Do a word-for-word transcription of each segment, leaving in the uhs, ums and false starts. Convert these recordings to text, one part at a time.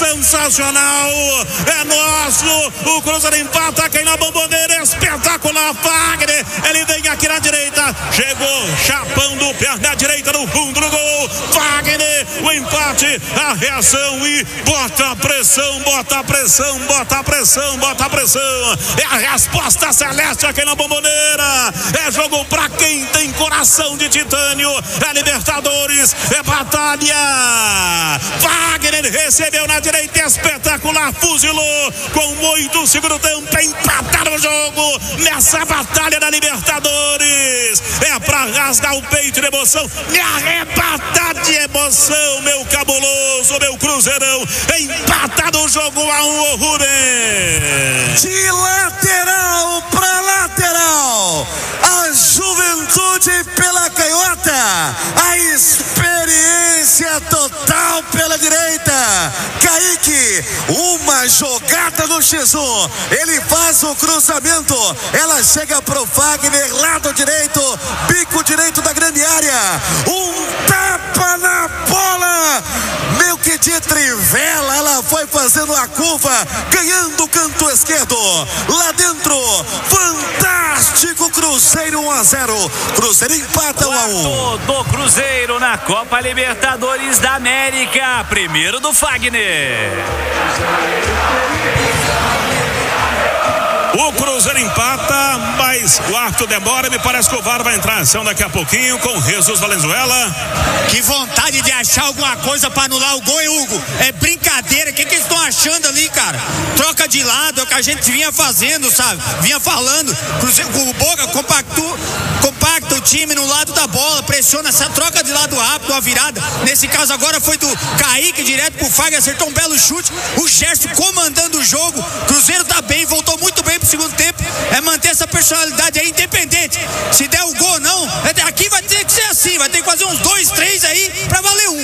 sensacional, é nosso. O Cruzeiro empata aqui na Bomboneira, espetacular. Fagner, ele vem aqui na direita, chegou chapando perna direita no fundo do gol. Fagner, o empate, a reação e bota a pressão, bota a pressão, bota a pressão, bota a pressão. É a resposta celeste aqui na Bomboneira. É jogo pra quem tem coração de titânio. É Libertadores, é batalha. Wagner recebeu na direita, espetacular, fuzilou com muito segundo tempo, empataram o jogo nessa batalha da Libertadores. É pra rasgar o peito de emoção, me arrebatar de emoção, meu cabuloso, meu Cruzeirão. Empatado o jogo a um, o Rubens. De lateral pra lateral, a juventude pela canhota, a experiência total pela direita. Kaique, uma jogada no X um, ele faz o cruzamento, ela chega pro Fagner, lado direito, bico direito da grande área, um tapa na bola, meio que de trivela, ela foi fazendo a curva, ganhando o canto esquerdo, lá dentro, fantástico Cruzeiro, um a zero, Cruzeiro empata um a um. Do Cruzeiro na Copa Libertadores da América, primeiro do Fagner. O Cruzeiro empata, mas o árbitro demora. Me parece que o V A R vai entrar em ação daqui a pouquinho com Jesus Valenzuela. Que vontade de achar alguma coisa para anular o gol, hein, Hugo? É brincadeira. O que, que eles estão achando ali, cara? Troca de lado, é o que a gente vinha fazendo, sabe? Vinha falando. O Boca compactou, compacta o time no lado da bola, pressiona essa troca de lado rápido, a virada. Nesse caso agora foi do Kaique direto pro Fagner, acertou um belo chute. O Gerson comandando o jogo. Cruzeiro tá bem, voltou muito bem pro segundo tempo. É manter essa personalidade aí independente. Se der o gol ou não, aqui vai ter que ser assim, vai ter que fazer uns dois, três aí pra valer um.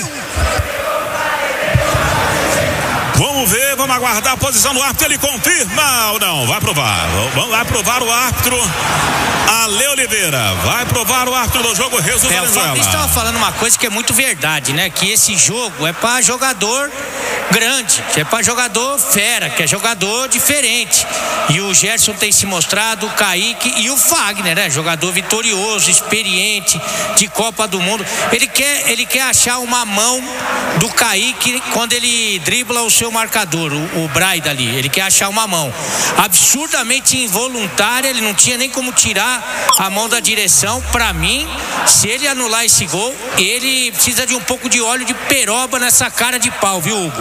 Vamos ver, vamos aguardar a posição do árbitro, ele confirma ou não? Vai provar, vai provar o árbitro Ale Oliveira, vai provar o árbitro do jogo, Jesus é, Valenzuela. O estava falando uma coisa que é muito verdade, né? Que esse jogo é para jogador grande, que é para jogador fera, que é jogador diferente. E o Gerson tem se mostrado, o Kaique e o Fagner, né? Jogador vitorioso, experiente, de Copa do Mundo. Ele quer, ele quer achar uma mão do Kaique quando ele dribla o seu marcador, o, o Braida ali. Ele quer achar uma mão absurdamente involuntária, ele não tinha nem como tirar a mão da direção. Para mim, se ele anular esse gol, ele precisa de um pouco de óleo de peroba nessa cara de pau, viu, Hugo?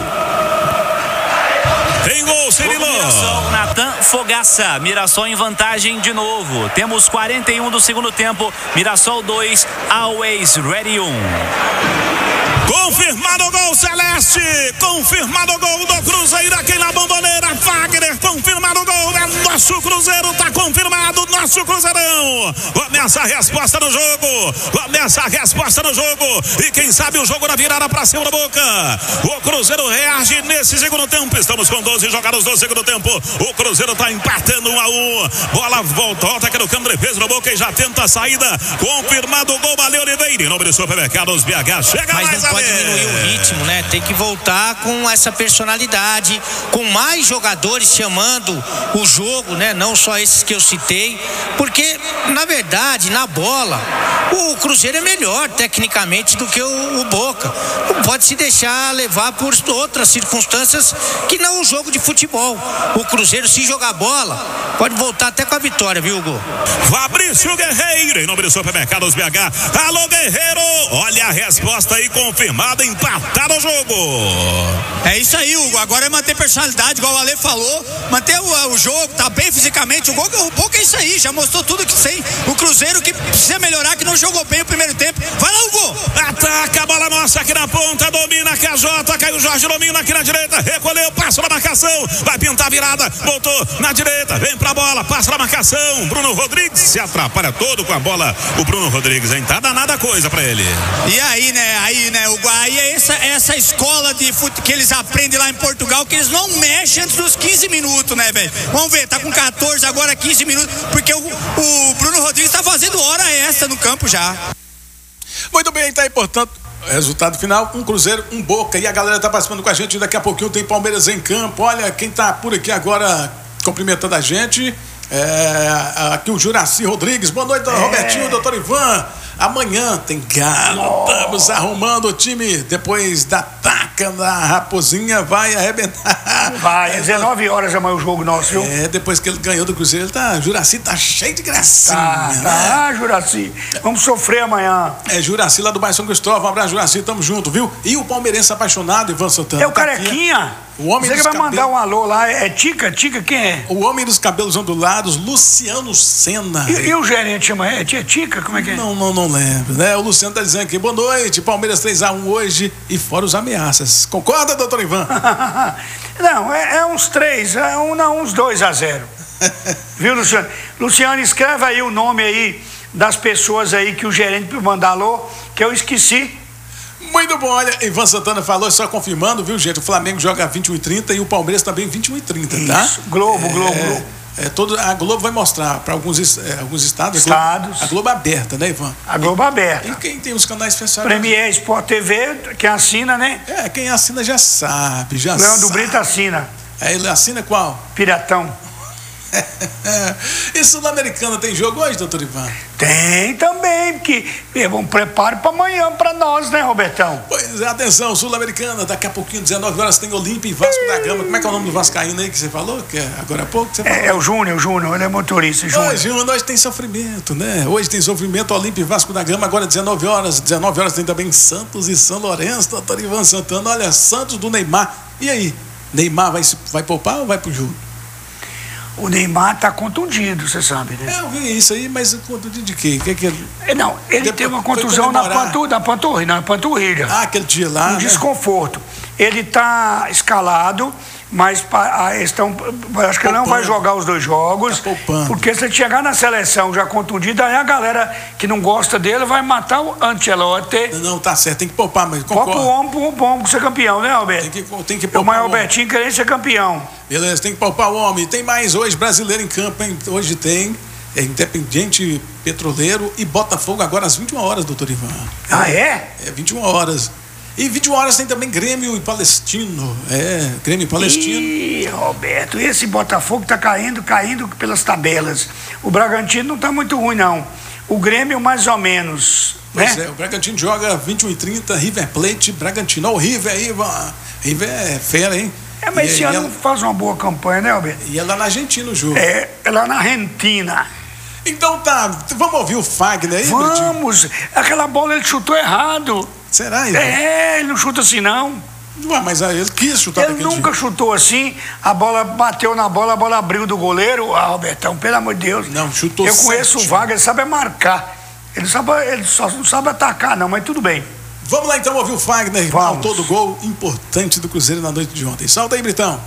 Tem gol, Cirilo. Natan Fogaça, Mirassol em vantagem de novo. Temos quarenta e um do segundo tempo. Mirassol dois, Always Ready um. Confirmado o gol celeste, confirmado o gol do Cruzeiro aqui na Bomboneira. Fagner, confirmado o gol, é nosso Cruzeiro, tá confirmado, nosso Cruzeirão. Começa a resposta no jogo, começa a resposta no jogo, e quem sabe o jogo na virada pra cima da Boca. O Cruzeiro reage nesse segundo tempo, estamos com doze jogados no segundo tempo, o Cruzeiro tá empatando um a um, bola volta, volta aqui no campo de defesa da Boca e já tenta a saída, confirmado o gol, Ale Oliveira, em nome de Supermercados B H, chega Mas mais não a pode diminuir o ritmo, né? Tem que voltar com essa personalidade, com mais jogadores chamando o jogo, né? Não só esses que eu citei, porque na verdade, na bola, o Cruzeiro é melhor tecnicamente do que o, o Boca. Não pode se deixar levar por outras circunstâncias que não o jogo de futebol. O Cruzeiro, se jogar bola, pode voltar até com a vitória, viu, Hugo? Fabrício Guerreiro, em nome do Supermercados B H. Alô, Guerreiro, olha a resposta aí confirmada, empatar o jogo. É isso aí, Hugo, agora é manter personalidade, igual o Ale falou, manter o, o jogo, tá bem fisicamente, o gol, o Boca é isso aí, já mostrou tudo que tem. O Cruzeiro que precisa melhorar, que não jogou bem o primeiro tempo. Vai lá, Hugo! Ataca a bola nossa aqui na ponta, domina a K J, caiu o Jorge, domina aqui na direita, recolheu, passa na marcação, vai pintar a virada, voltou na direita, vem pra bola, passa na marcação, Bruno Rodrigues se atrapalha todo com a bola, o Bruno Rodrigues, hein? Tá danada coisa pra ele. E aí, né, aí, né, Hugo, aí é essa, essa escola de fute, que eles aprendem lá em Portugal, que eles não mexem antes dos quinze minutos, né, velho? Vamos ver, tá com catorze, agora quinze minutos, porque o, o Bruno Rodrigues tá fazendo hora extra no campo já. Muito bem, tá aí, portanto, Resultado final, um Cruzeiro, um Boca. E a galera tá participando com a gente. Daqui a pouquinho tem Palmeiras em campo. Olha, quem tá por aqui agora cumprimentando a gente é aqui o Juraci Rodrigues. Boa noite, é. Robertinho, doutor Ivan. Amanhã tem Galo. Estamos arrumando o time depois da taca da Raposinha. Vai arrebentar. Vai, é dezenove horas amanhã o jogo nosso, viu? É, depois que ele ganhou do Cruzeiro, ele tá, Juraci tá cheio de gracinha. Tá, né? tá, Juraci. Vamos sofrer amanhã. É, Juraci lá do bairro São Cristóvão. Um abraço, Juraci, tamo junto, viu? E o palmeirense apaixonado, Ivan Santana. É o tá Carequinha. Aqui, o homem Você dos que vai cabelos... mandar um alô lá, é Tica? Tica quem é? O homem dos cabelos ondulados, Luciano Senna. E, e o gerente chama, é Tia Tica? Como é que é? Não, não, não lembro, né? O Luciano tá dizendo aqui, boa noite, Palmeiras três a um hoje e fora os ameaças. Concorda, doutor Ivan? Não, é, é uns três, é um, não, uns dois a zero. Viu, Luciano? Luciano, escreve aí o nome aí das pessoas aí que o gerente mandar alô, que eu esqueci. Muito bom, olha, Ivan Santana falou, só confirmando, viu, gente? O Flamengo joga vinte e um e trinta e o Palmeiras também vinte e um e trinta, tá? Isso, Globo, é, Globo, Globo. É, todo, a Globo vai mostrar para alguns, é, alguns estados. Estados. A Globo, a Globo aberta, né, Ivan? A Globo aberta. E quem tem os canais fechados? Premier Sport T V, quem assina, né? É, quem assina já sabe, já Leandro sabe. Brito assina. É, ele assina qual? Piratão. E Sul-Americana tem jogo hoje, doutor Ivan? Tem também, porque um preparo para amanhã para nós, né, Robertão? Pois é, atenção, Sul-Americana, daqui a pouquinho, dezenove horas, tem Olímpia e Vasco da Gama. Como é que é o nome do vascaíno aí que você falou? Que é agora há pouco que você falou? É, é o Júnior, o Júnior, ele é motorista, Júnior. Hoje, hoje tem sofrimento, né? Hoje tem sofrimento, Olímpia e Vasco da Gama, agora dezenove horas. dezenove horas tem também Santos e São Lourenço, doutor Ivan Santana. Olha, Santos do Neymar. E aí? Neymar vai, vai poupar ou vai pro jogo? O Neymar tá contundido, você sabe, né? É, eu vi isso aí, mas contundido de quê? Que, que... É, não, ele Depois, teve uma contusão na, pantu, na, panturrilha, na panturrilha. Ah, aquele dia lá, Um né? desconforto. Ele tá escalado, mas pa, a, estão, acho que ele não vai jogar os dois jogos. Tá poupando. Porque se ele chegar na seleção já contundido, aí a galera que não gosta dele vai matar o Ancelotti. Não, não, tá certo, tem que poupar, mas concordo. Poupa o homem pro homem ser campeão, né, Alberto? Tem que, tem que O poupar maior o homem. Albertinho querendo ser campeão. Beleza, tem que poupar o homem. Tem mais hoje brasileiro em campo, hein? Hoje tem é, Independiente Petroleiro e Botafogo agora às vinte e uma horas, doutor Ivan. Ah, é? É, vinte e uma horas. E vinte e uma horas tem também Grêmio e Palestino. É, Grêmio e Palestino. Ih, Roberto, esse Botafogo tá caindo, caindo pelas tabelas. O Bragantino não tá muito ruim, não. O Grêmio mais ou menos, Pois né? é, o Bragantino joga vinte e um e trinta, River Plate, Bragantino. Ó, o River aí, Ivan. River é fera, hein? É, mas e, esse e ano ela, faz uma boa campanha, né, Alberto? E é lá na Argentina o jogo. É, é lá na Argentina. Então tá, vamos ouvir o Fagner aí, Brutinho? Vamos! Aquela bola ele chutou errado. Será, Ivan? É, ele não chuta assim, não. Ué, mas aí ele quis chutar Ele daquele nunca jeito. chutou assim, a bola bateu na bola, a bola abriu do goleiro. Ah, Albertão, pelo amor de Deus. Não, chutou Eu conheço certinho. o Wagner, ele sabe é marcar. Ele, sabe, ele só não sabe atacar, não, mas tudo bem. Vamos lá então ouvir o Fagner, Vamos. autor do gol importante do Cruzeiro na noite de ontem. Solta aí, Britão.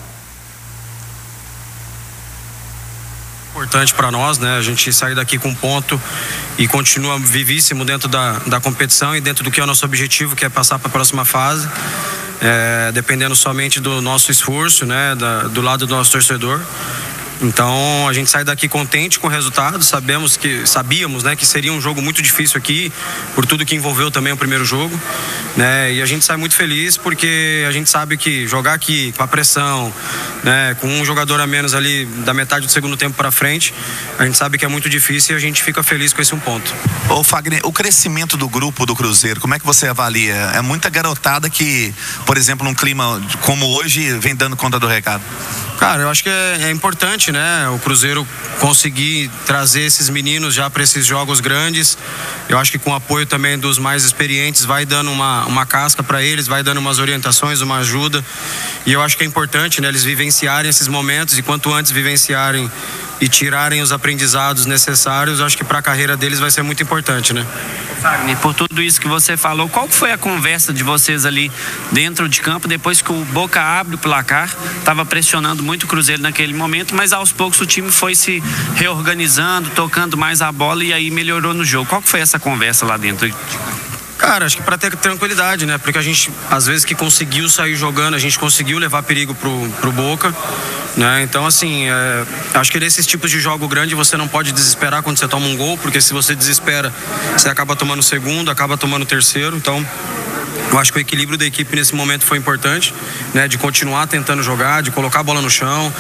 Importante para nós, né? A gente sair daqui com um ponto e continua vivíssimo dentro da, da competição e dentro do que é o nosso objetivo, que é passar para a próxima fase, é, dependendo somente do nosso esforço, né? Da, do lado do nosso torcedor. Então a gente sai daqui contente com o resultado. Sabemos que sabíamos, né, que seria um jogo muito difícil aqui por tudo que envolveu também o primeiro jogo, né? E a gente sai muito feliz porque a gente sabe que jogar aqui com a pressão, né, com um jogador a menos ali da metade do segundo tempo para frente, a gente sabe que é muito difícil e a gente fica feliz com esse um ponto. Ô Fagner, o crescimento do grupo do Cruzeiro, como é que você avalia? É muita garotada que, por exemplo, num clima como hoje, vem dando conta do recado. Cara, eu acho que é, é importante, né? O Cruzeiro conseguir trazer esses meninos já para esses jogos grandes. Eu acho que com o apoio também dos mais experientes vai dando uma, uma casca para eles, vai dando umas orientações, uma ajuda. E eu acho que é importante, né? Eles vivenciarem esses momentos e quanto antes vivenciarem e tirarem os aprendizados necessários, eu acho que para a carreira deles vai ser muito importante, né? Fagner, por tudo isso que você falou, qual foi a conversa de vocês ali dentro de campo, depois que o Boca abre o placar? Estava pressionando muito o Cruzeiro naquele momento, mas aos poucos o time foi se reorganizando, tocando mais a bola e aí melhorou no jogo. Qual que foi essa conversa lá dentro? Cara, acho que para ter tranquilidade, né? Porque a gente, às vezes que conseguiu sair jogando, a gente conseguiu levar perigo pro, pro Boca, né? Então, assim, é, acho que nesses tipos de jogo grande você não pode desesperar quando você toma um gol, porque se você desespera, você acaba tomando o segundo, acaba tomando o terceiro. Então, Eu acho que o equilíbrio da equipe nesse momento foi importante, né, de continuar tentando jogar, de colocar a bola no chão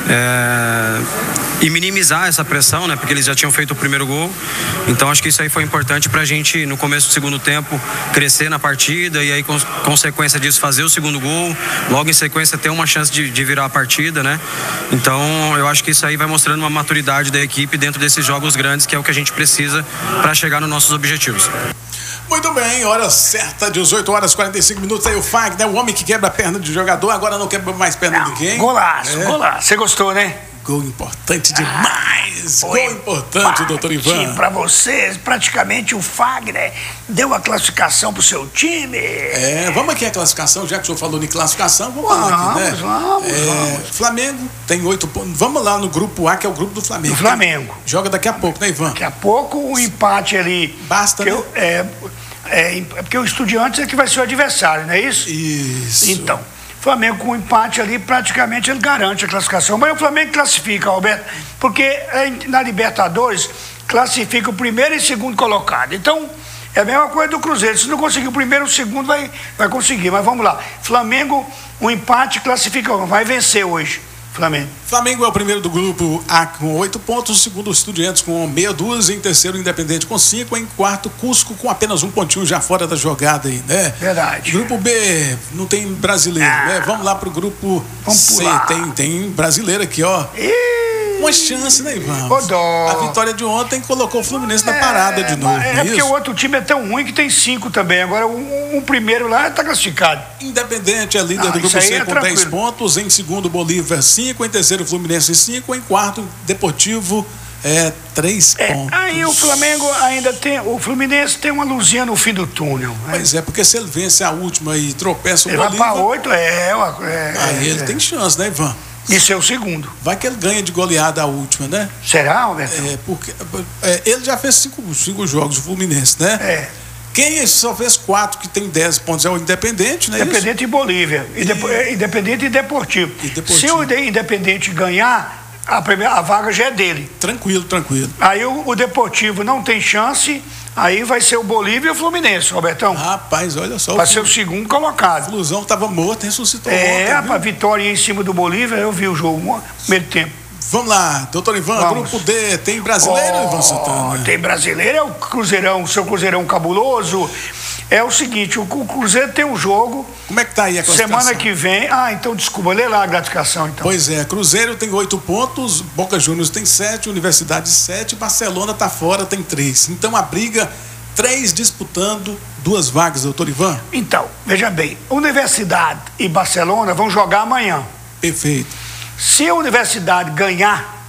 é, e minimizar essa pressão, né, porque eles já tinham feito o primeiro gol. Então acho que isso aí foi importante pra gente, no começo do segundo tempo, crescer na partida e aí, com consequência disso, fazer o segundo gol, logo em sequência ter uma chance de, de virar a partida, né? Então eu acho que isso aí vai mostrando uma maturidade da equipe dentro desses jogos grandes, que é o que a gente precisa para chegar nos nossos objetivos. Muito bem, hora certa, dezoito horas e quarenta e cinco minutos. Aí o Fagner, o homem que quebra a perna de jogador, agora não quebra mais perna de ninguém. Golaço, é. golaço. Você gostou, né? Gol importante demais. Ah, Gol importante, doutor Ivan. Para vocês, praticamente o Fagner deu a classificação pro seu time. É, vamos aqui a classificação, já que o senhor falou em classificação, vamos, vamos lá aqui, né? Vamos, é, vamos. Flamengo tem oito pontos. Vamos lá no grupo A, que é o grupo do Flamengo. Do Flamengo. Joga daqui a pouco, né, Ivan? Daqui a pouco o empate ali. Basta, que né? Eu, é, é, porque o Estudiantes é que vai ser o adversário, não é isso? Isso. Então, Flamengo com empate ali, praticamente ele garante a classificação. Mas o Flamengo classifica, Roberto, porque na Libertadores classifica o primeiro e segundo colocado. Então, é a mesma coisa do Cruzeiro. Se não conseguir o primeiro, o segundo vai, vai conseguir. Mas vamos lá. Flamengo, o empate classifica, vai vencer hoje. Flamengo. Flamengo é o primeiro do grupo A com oito pontos, o segundo Estudiantes com meia dúzia, em terceiro Independente com cinco, em quarto Cusco com apenas um pontinho já fora da jogada aí, né? Verdade. Grupo B não tem brasileiro, ah, né? Vamos lá pro grupo C, tem, tem brasileiro aqui, ó. E... Uma chance, né, Ivan? Dó. A vitória de ontem colocou o Fluminense na parada é, de novo. É, é porque isso? o outro time é tão ruim que tem cinco também. Agora, um, um primeiro lá está classificado. Independente é líder ah, do grupo C é com tranquilo. dez pontos. Em segundo, Bolívar cinco. Em terceiro, Fluminense cinco. Em quarto, Deportivo é, três é, pontos. Aí o Flamengo ainda tem. O Fluminense tem uma luzinha no fim do túnel. Pois é, porque se ele vence a última e tropeça o ele Bolívar. Vai para oito, é, é. Aí é, ele é. tem chance, né, Ivan? Isso é o segundo. Vai que ele ganha de goleada a última, né? Será, Alberto? É, porque é, ele já fez cinco, cinco jogos do Fluminense, né? É. Quem só fez quatro que tem dez pontos é o Independente, né? Independente e Bolívia. E... Independente e Deportivo. e Deportivo. Se o Independente ganhar, a, primeira, a vaga já é dele. Tranquilo, tranquilo. Aí o, o Deportivo não tem chance, aí vai ser o Bolívia e o Fluminense, Robertão. Rapaz, olha só. Vai ser o segundo colocado. O Flusão estava morto, ressuscitou. É, ontem, a vitória em cima do Bolívia, eu vi o jogo no primeiro tempo. Vamos lá, doutor Ivan, Vamos. grupo D, tem brasileiro, oh, Ivan Santana? Tem brasileiro, é o Cruzeirão, o seu Cruzeirão cabuloso. É o seguinte, o Cruzeiro tem um jogo. Como é que tá aí a classificação? Semana que vem. Ah, então desculpa, lê lá a classificação então. Pois é, Cruzeiro tem oito pontos, Boca Juniors tem sete, Universidade sete, Barcelona tá fora, tem três. Então a briga, três disputando duas vagas, doutor Ivan. Então, veja bem, Universidade e Barcelona vão jogar amanhã. Perfeito. Se a Universidade ganhar,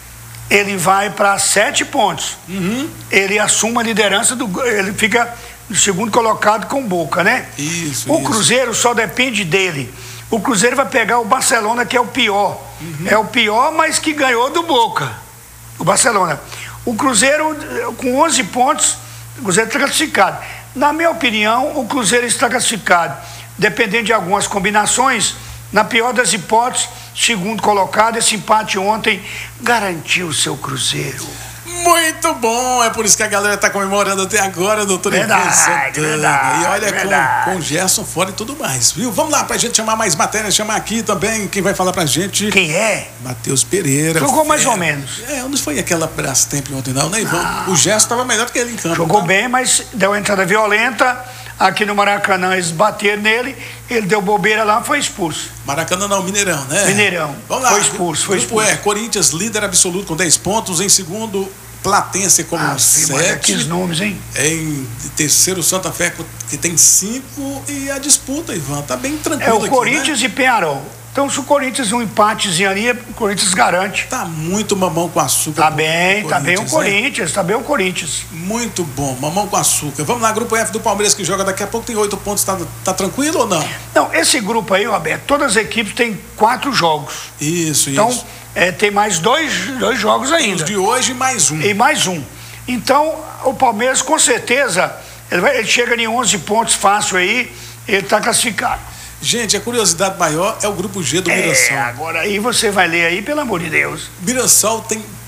ele vai para sete pontos. Uhum. Ele assume a liderança do. Ele fica no segundo colocado com Boca, né? Isso. O isso. Cruzeiro só depende dele. O Cruzeiro vai pegar o Barcelona, que é o pior. Uhum. É o pior, mas que ganhou do Boca. O Barcelona. O Cruzeiro, com onze pontos, o Cruzeiro está classificado. Na minha opinião, o Cruzeiro está classificado. Dependendo de algumas combinações, na pior das hipóteses, segundo colocado, esse empate ontem garantiu o seu Cruzeiro. Muito bom, é por isso que a galera está comemorando até agora, doutor Verdade, Santana. verdade, e olha, verdade. Com, com Gerson fora e tudo mais, viu? Vamos lá pra gente chamar mais matéria, chamar aqui também, quem vai falar pra gente? Quem é? Matheus Pereira. Jogou mais é, ou menos. É, não foi aquela Brastemp ontem não, né, Ivan? Não. O Gerson estava melhor do que ele em campo. Jogou tá? bem, mas deu uma entrada violenta. Aqui no Maracanã eles bateram nele, ele deu bobeira lá, foi expulso. Maracanã não, Mineirão, né? Mineirão. Vamos lá. Foi expulso, foi Grupo expulso. E, Corinthians líder absoluto com dez pontos, em segundo Platense com ah, sete. Que nomes, hein? Em terceiro, Santa Fé, que tem cinco. E a disputa, Ivan, tá bem tranquilo. É o aqui, Corinthians, né? E Penharol. Então, se o Corinthians um empatezinho ali, o Corinthians garante. Tá muito mamão com açúcar. Tá bem, tá bem o né? Corinthians, tá bem o Corinthians. Muito bom, mamão com açúcar. Vamos lá, grupo F do Palmeiras que joga daqui a pouco, tem oito pontos, tá, tá tranquilo ou não? Não, esse grupo aí, Roberto, todas as equipes têm quatro jogos. Isso, então, isso. Então, é, tem mais dois, dois jogos ainda. Tem os de hoje e mais um. E mais um. Então, o Palmeiras, com certeza, ele, vai, ele chega em onze pontos fácil aí, ele tá classificado. Gente, a curiosidade maior é o grupo G do Mirassol. É, agora aí você vai ler aí, pelo amor de Deus. Mirassol tem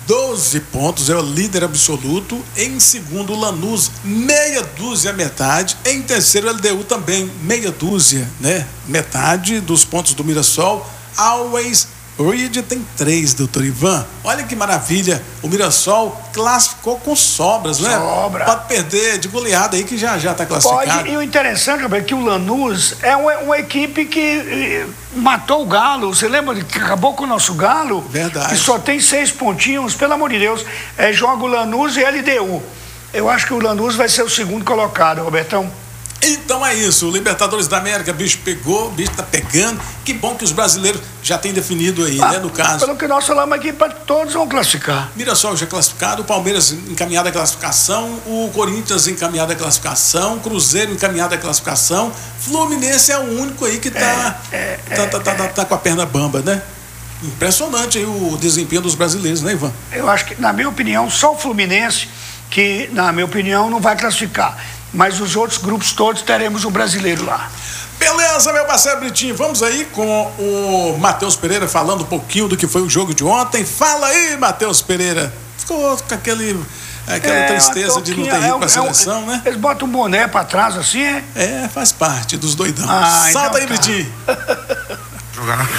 doze pontos, é o líder absoluto. Em segundo, Lanús, meia dúzia, metade. Em terceiro, L D U também, meia dúzia, né? Metade dos pontos do Mirassol. Always Reed tem três, doutor Ivan. Olha que maravilha. O Mirassol classificou com sobras, né? Sobra. Pode perder de goleada aí que já já está classificado. Pode. E o interessante, Roberto, é que o Lanús é uma, uma equipe que eh, matou o Galo. Você lembra que acabou com o nosso Galo? Verdade. Que só tem seis pontinhos, pelo amor de Deus. É, joga o Lanús e L D U. Eu acho que o Lanús vai ser o segundo colocado, Robertão. Então é isso, o Libertadores da América, bicho pegou, o bicho tá pegando. Que bom que os brasileiros já têm definido aí, ah, né, no caso. Pelo que nós falamos aqui, para todos vão classificar. Mirassol já classificado, o Palmeiras encaminhado à classificação, o Corinthians encaminhado à classificação, o Cruzeiro encaminhado à classificação, Fluminense é o único aí que tá, é, é, tá, tá, tá, tá, tá com a perna bamba, né? Impressionante aí o desempenho dos brasileiros, né, Ivan? Eu acho que, na minha opinião, só o Fluminense que, na minha opinião, não vai classificar. Mas os outros grupos todos teremos um brasileiro lá. Beleza, meu parceiro Britinho. Vamos aí com o Matheus Pereira falando um pouquinho do que foi o jogo de ontem. Fala aí, Matheus Pereira. Ficou com aquele, aquela é, tristeza de não ter ido é, para a seleção, é, né? Eles botam um boné para trás assim, é? É, faz parte dos doidão. Ah, Salta então aí, tá. Britinho. Jogar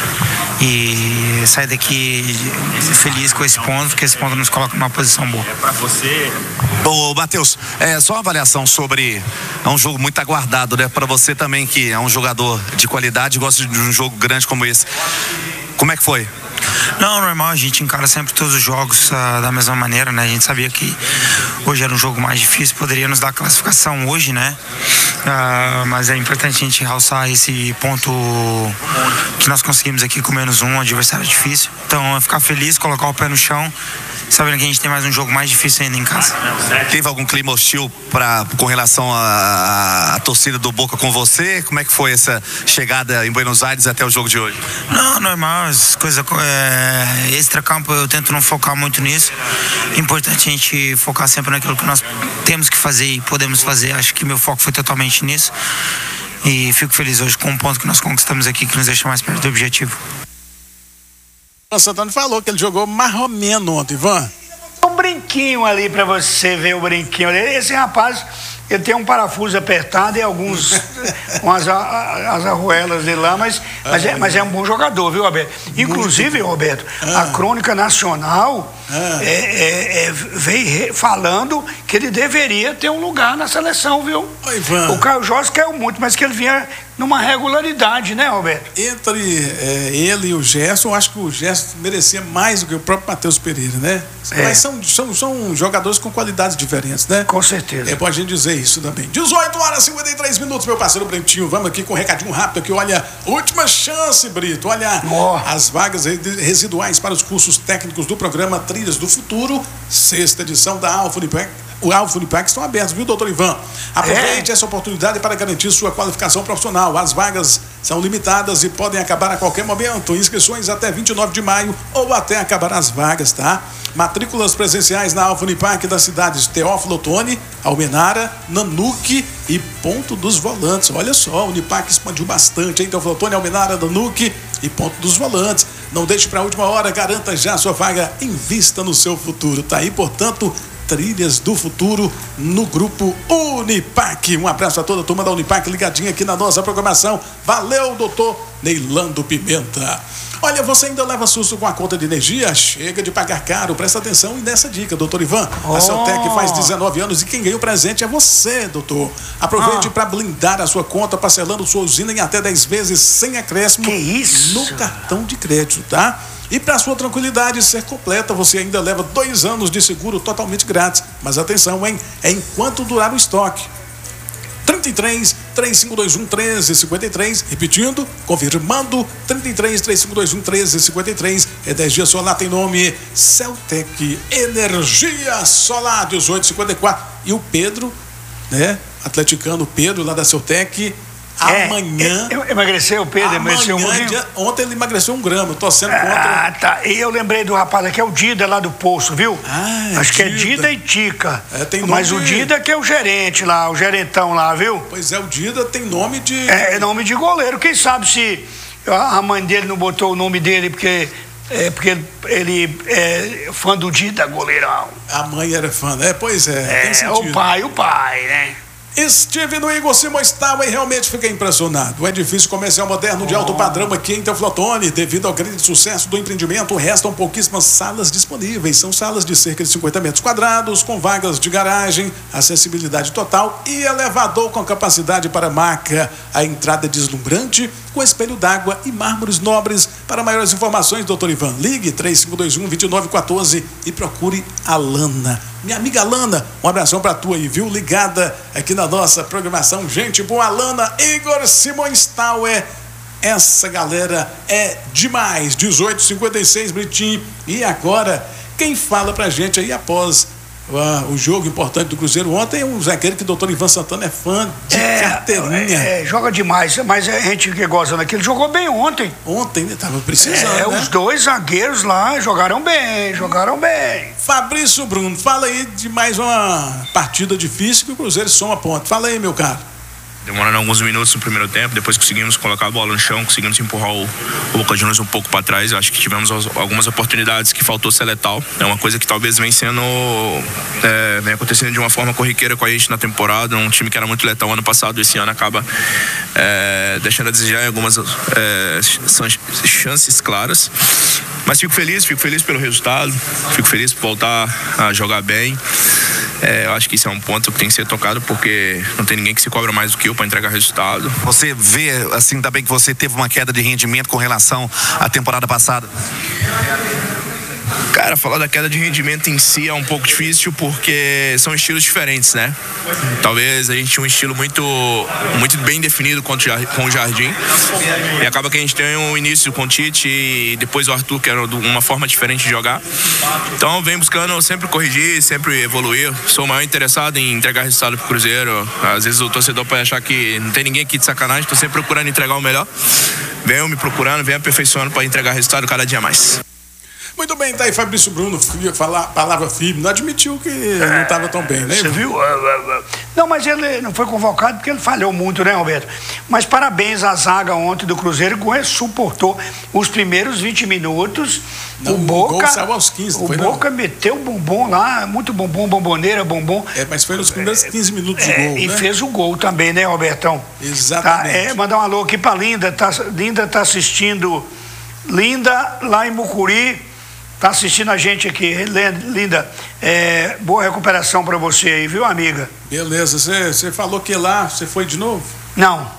e sair daqui feliz com esse ponto, porque esse ponto nos coloca numa posição boa. É pra você. Ô, Matheus, é só uma avaliação sobre. É um jogo muito aguardado, né? Pra você também, que é um jogador de qualidade, gosta de um jogo grande como esse. Como é que foi? Não, normal, a gente encara sempre todos os jogos uh, da mesma maneira, né? A gente sabia que hoje era um jogo mais difícil, poderia nos dar classificação hoje, né? Uh, mas é importante a gente realçar esse ponto que nós conseguimos aqui com menos um, um adversário difícil. Então, é ficar feliz, colocar o pé no chão, sabendo que a gente tem mais um jogo mais difícil ainda em casa. Teve algum clima hostil pra, com relação à torcida do Boca com você? Como é que foi essa chegada em Buenos Aires até o jogo de hoje? Não, normal, as coisas é, extra-campo eu tento não focar muito nisso. É importante a gente focar sempre naquilo que nós temos que fazer e podemos fazer. Acho que meu foco foi totalmente nisso. E fico feliz hoje com o ponto que nós conquistamos aqui, que nos deixa mais perto do objetivo. O Santana falou que ele jogou marromeno ontem, Ivan. Um brinquinho ali pra você ver o brinquinho ali. Esse rapaz, ele tem um parafuso apertado e alguns com as, as arruelas dele lá, mas, mas, é, mas é um bom jogador, viu, Roberto? Inclusive, Roberto, ah. a Crônica Nacional ah. é, é, é, veio falando que ele deveria ter um lugar na seleção, viu? Oi, Ivan. O Caio Jorge caiu muito, mas que ele vinha numa regularidade, né, Roberto? Entre é, ele e o Gerson, eu acho que o Gerson merecia mais do que o próprio Matheus Pereira, né? É. Mas são, são, são jogadores com qualidades diferentes, né? Com certeza. É bom a gente dizer isso também. dezoito horas e cinquenta e três minutos, meu parceiro Brentinho. Vamos aqui com um recadinho rápido aqui. Olha, última chance, Brito. Olha, oh. as vagas residuais para os cursos técnicos do programa Trilhas do Futuro, sexta edição da Alfa Unipec. O Alfa Unipec estão abertos, viu, doutor Ivan? Aproveite é. essa oportunidade para garantir sua qualificação profissional. As vagas são limitadas e podem acabar a qualquer momento. Inscrições até vinte e nove de maio ou até acabar as vagas, tá? Matrículas presenciais na Alfa Unipec das cidades Teófilo Otoni, Almenara, Nanuque e Ponto dos Volantes. Olha só, a Unipac expandiu bastante, hein? Teófilo Otoni, Almenara, Nanuque e Ponto dos Volantes. Não deixe para a última hora, garanta já a sua vaga, invista no seu futuro. Tá aí, portanto, Trilhas do Futuro no grupo Unipac. Um abraço a toda a turma da Unipac ligadinha aqui na nossa programação. Valeu, doutor Neilando Pimenta. Olha, você ainda leva susto com a conta de energia? Chega de pagar caro, presta atenção nessa dica, doutor Ivan. Oh. A Celtec faz dezenove anos e quem ganha o presente é você, doutor. Aproveite ah. para blindar a sua conta, parcelando sua usina em até dez vezes sem acréscimo. Que isso? No cartão de crédito, tá? E para sua tranquilidade ser completa, você ainda leva dois anos de seguro totalmente grátis. Mas atenção, hein? É enquanto durar o estoque. trinta e três, três cinco dois um, treze cinquenta e três, repetindo, confirmando, trinta e três, três cinco dois um, treze cinquenta e três, é dez dias solar, tem nome Celtec Energia Solar, dezoito cinquenta e quatro. E o Pedro, né, atleticano Pedro, lá da Celtec, É, amanhã. É, emagreceu, Pedro? Amanhã, emagreceu um pouquinho? dia, ontem ele emagreceu um grama, torcendo contra. Ah, tá. E eu lembrei do rapaz aqui, é o Dida lá do Poço, viu? Ah, Acho Dida. que é Dida e Tica. É, tem Mas nome... o Dida que é o gerente lá, o gerentão lá, viu? Pois é, o Dida tem nome de. É, é nome de goleiro. Quem sabe se a mãe dele não botou o nome dele porque É, porque ele, ele é fã do Dida, goleirão. A mãe era fã, né? Pois é, tem É, sentido. o pai, o pai, né? Estive no Igor Simonstahl e realmente fiquei impressionado. O edifício comercial moderno de alto padrão aqui em Teoflotone, devido ao grande sucesso do empreendimento, restam pouquíssimas salas disponíveis. São salas de cerca de cinquenta metros quadrados, com vagas de garagem, acessibilidade total e elevador com capacidade para maca. A entrada é deslumbrante, com espelho d'água e mármores nobres. Para maiores informações, doutor Ivan, ligue três cinco dois um, dois nove um quatro e procure a Lana. Minha amiga Lana, um abração pra tu aí, viu? Ligada aqui na nossa programação. Gente boa, Lana, Igor Simonstahl, é essa galera é demais. dezoito e cinquenta e seis, Britinho. E agora, quem fala pra gente aí após uh, o jogo importante do Cruzeiro ontem é um zagueiro que o doutor Ivan Santana é fã de É, carteirinha. é, joga demais, mas a gente que gosta daquele jogou bem ontem. Ontem, né? Tava precisando, É, né? os dois zagueiros lá jogaram bem, jogaram bem. Fabrício Bruno, fala aí de mais uma partida difícil que o Cruzeiro soma ponto. Fala aí, meu caro. Demorando alguns minutos no primeiro tempo, depois conseguimos colocar a bola no chão, conseguimos empurrar o, o Boca Juniors um pouco para trás. Eu acho que tivemos algumas oportunidades que faltou ser letal. É uma coisa que talvez vem sendo é, vem acontecendo de uma forma corriqueira com a gente na temporada. Um time que era muito letal ano passado, esse ano acaba é, deixando a desejar em algumas é, chances claras. Mas fico feliz, fico feliz pelo resultado, fico feliz por voltar a jogar bem. É, eu acho que isso é um ponto que tem que ser tocado, porque não tem ninguém que se cobra mais do que eu para entregar resultado. Você vê, assim, também que você teve uma queda de rendimento com relação à temporada passada? Cara, falar da queda de rendimento em si é um pouco difícil, porque são estilos diferentes, né? Talvez a gente tinha um estilo muito, muito bem definido com o Jardim, e acaba que a gente tem um início com o Tite e depois o Arthur, que era uma forma diferente de jogar. Então vem buscando sempre corrigir, sempre evoluir. Sou o maior interessado em entregar resultado pro Cruzeiro. Às vezes o torcedor pode achar que não tem ninguém aqui de sacanagem, tô sempre procurando entregar o melhor. Venho me procurando, venho aperfeiçoando para entregar resultado cada dia mais. Muito bem, tá aí Fabrício Bruno, falar palavra firme, não admitiu que não estava tão bem, né? Você viu? Não, mas ele não foi convocado porque ele falhou muito, né, Roberto? Mas parabéns à zaga ontem do Cruzeiro, que suportou os primeiros vinte minutos. Não, o Boca, o gol saiu aos quinze, o foi, Boca não? meteu o bombom lá, muito bombom, bomboneira, bombom. É, mas foi nos primeiros quinze minutos de É, gol, e né? fez o gol também, né, Robertão? Exatamente. Tá, é, mandar um alô aqui pra Linda, tá, Linda tá assistindo, Linda lá em Mucuri, tá assistindo a gente aqui. Linda, é, boa recuperação para você aí, viu, amiga? Beleza, você falou que lá, você foi de novo? Não.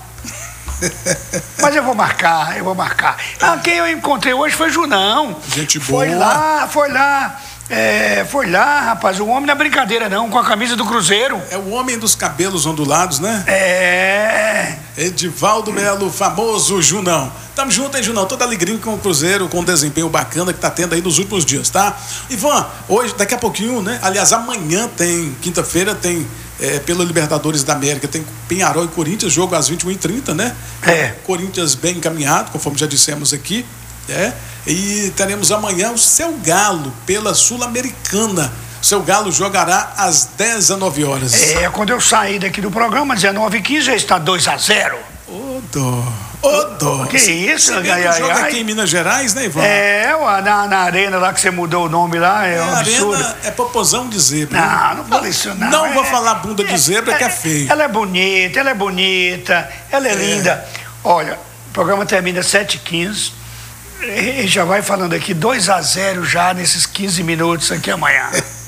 Mas eu vou marcar, eu vou marcar. Ah, quem eu encontrei hoje foi Junão. Gente boa. Foi lá, foi lá. É, foi lá, rapaz, o homem não é brincadeira não, com a camisa do Cruzeiro. É o homem dos cabelos ondulados, né? É. Edivaldo Melo, famoso Junão. Tamo junto, hein, Junão? Toda alegria com o Cruzeiro, com o desempenho bacana que tá tendo aí nos últimos dias, tá? Ivan, hoje, daqui a pouquinho, né? Aliás, amanhã tem, quinta-feira, tem é, pela Libertadores da América, tem Penharol e Corinthians, jogo às vinte e uma e trinta, né? É. Corinthians bem encaminhado, conforme já dissemos aqui. É, e teremos amanhã o seu Galo pela Sul-Americana. O seu Galo jogará às dezenove horas. É, quando eu sair daqui do programa, dezenove e quinze já está dois a zero. Ô, dó. Ô, dó. Que isso, Você ai, ai, joga ai. aqui em Minas Gerais, né, Ivan? É, na, na arena lá que você mudou o nome lá, é, É, um a absurdo. arena é popozão de zebra. Não, não fala isso não. Não é, vou falar bunda de zebra, que é feio. Ela é bonita, ela é bonita, ela é, É. linda. Olha, o programa termina às sete e quinze. E já vai falando aqui dois a zero já nesses quinze minutos aqui amanhã.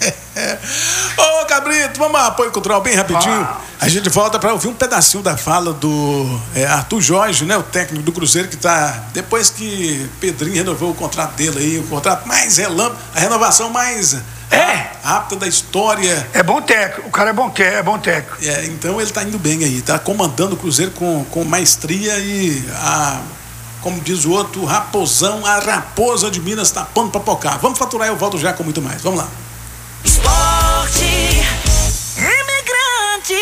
Ô, Cabrito, vamos a apoio cultural bem rapidinho. Ah. A gente volta para ouvir um pedacinho da fala do é, Arthur Jorge, né, o técnico do Cruzeiro, que tá, depois que Pedrinho renovou o contrato dele aí, o contrato mais relâmpago, a renovação mais É. rápida da história. É bom técnico, o cara é bom, é bom técnico. É, então ele tá indo bem aí, tá comandando o Cruzeiro com, com maestria e a, como diz o outro, raposão, a raposa de Minas tá pano pra pocar. Vamos faturar, eu volto já com muito mais. Vamos lá. Esporte imigrante.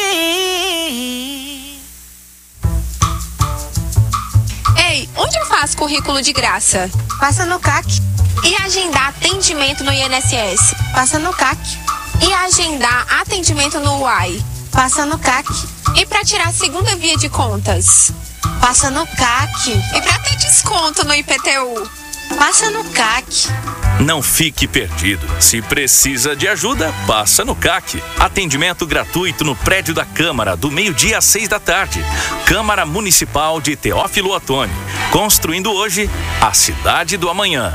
Ei, onde eu faço currículo de graça? Passa no C A C. E agendar atendimento no I N S S? Passa no C A C. E agendar atendimento no U A I? Passa no C A C. E para tirar a segunda via de contas? Passa no C A C. E para ter desconto no I P T U? Passa no C A C. Não fique perdido. Se precisa de ajuda, passa no C A C. Atendimento gratuito no prédio da Câmara, do meio-dia às seis da tarde. Câmara Municipal de Teófilo Otoni. Construindo hoje a cidade do amanhã.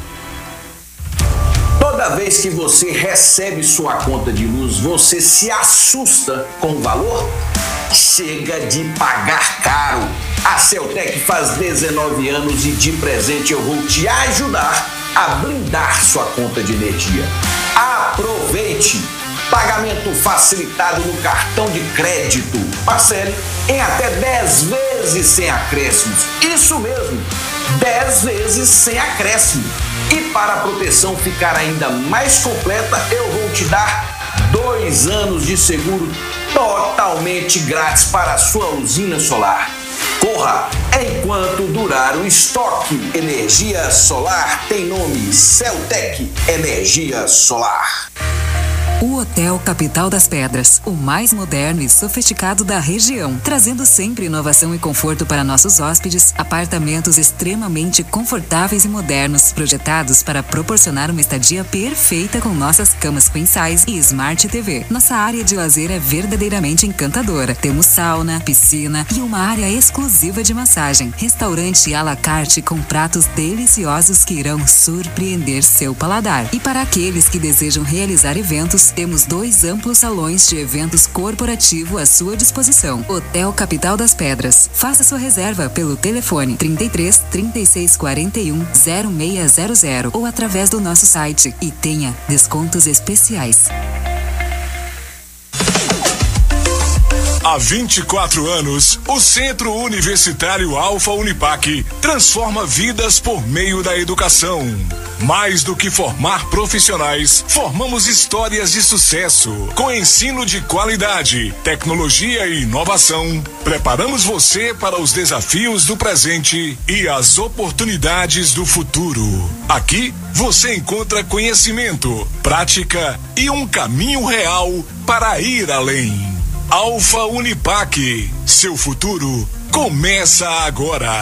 Toda vez que você recebe sua conta de luz, você se assusta com o valor? Chega de pagar caro. A Celtec faz dezenove anos e de presente eu vou te ajudar a blindar sua conta de energia. Aproveite! Pagamento facilitado no cartão de crédito. Parcele em até dez vezes sem acréscimos. Isso mesmo, dez vezes sem acréscimo. E para a proteção ficar ainda mais completa, eu vou te dar dois anos de seguro totalmente grátis para a sua usina solar. Corra enquanto durar o estoque. Energia solar tem nome: Celtec Energia Solar. O Hotel Capital das Pedras, o mais moderno e sofisticado da região, trazendo sempre inovação e conforto para nossos hóspedes, apartamentos extremamente confortáveis e modernos, projetados para proporcionar uma estadia perfeita com nossas camas queen size e Smart T V. Nossa área de lazer é verdadeiramente encantadora. Temos sauna, piscina e uma área exclusiva de massagem. Restaurante à la carte com pratos deliciosos que irão surpreender seu paladar. E para aqueles que desejam realizar eventos, temos dois amplos salões de eventos corporativo à sua disposição. Hotel Capital das Pedras. Faça sua reserva pelo telefone trinta e três, trinta e seis, quarenta e um, zero seis zero zero ou através do nosso site e tenha descontos especiais. Há vinte e quatro anos, o Centro Universitário Alfa Unipac transforma vidas por meio da educação. Mais do que formar profissionais, formamos histórias de sucesso. Com ensino de qualidade, tecnologia e inovação, preparamos você para os desafios do presente e as oportunidades do futuro. Aqui, você encontra conhecimento, prática e um caminho real para ir além. Alfa Unipac, seu futuro começa agora.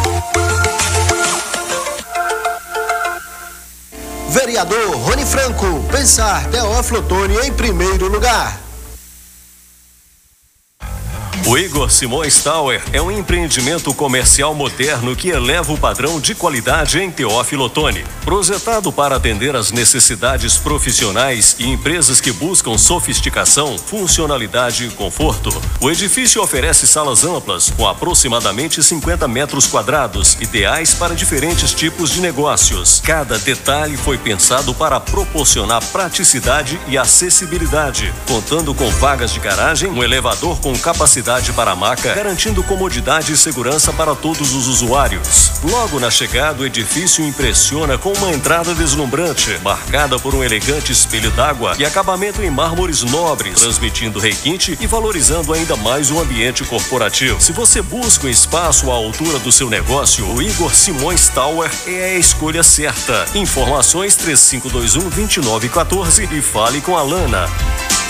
Vereador Rony Franco, pensar Teófilo Otoni em primeiro lugar. O Igor Simões Tower é um empreendimento comercial moderno que eleva o padrão de qualidade em Teófilo Otoni. Projetado para atender às necessidades profissionais e empresas que buscam sofisticação, funcionalidade e conforto, o edifício oferece salas amplas com aproximadamente cinquenta metros quadrados, ideais para diferentes tipos de negócios. Cada detalhe foi pensado para proporcionar praticidade e acessibilidade, contando com vagas de garagem, um elevador com capacidade para a maca, garantindo comodidade e segurança para todos os usuários. Logo na chegada, o edifício impressiona com uma entrada deslumbrante, marcada por um elegante espelho d'água e acabamento em mármores nobres, transmitindo requinte e valorizando ainda mais o ambiente corporativo. Se você busca um espaço à altura do seu negócio, o Igor Simões Tower é a escolha certa. Informações três cinco dois um, dois nove um quatro e fale com a Lana.